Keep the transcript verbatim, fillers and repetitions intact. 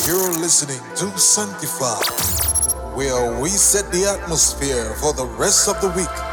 You're listening to Sanctify, where we set the atmosphere for the rest of the week.